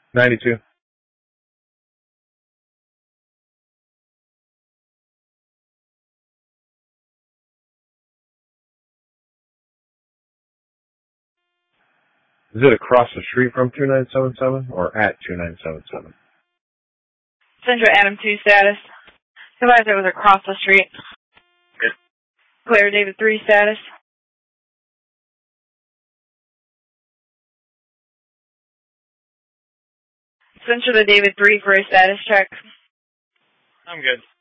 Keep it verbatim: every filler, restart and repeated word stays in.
ninety-two. Is it across the street from two nine seven seven or at two nine seven seven? Central Adam two status. Supervisor was across the street. Good. Clear David three status. Central to David three for a status check. I'm good.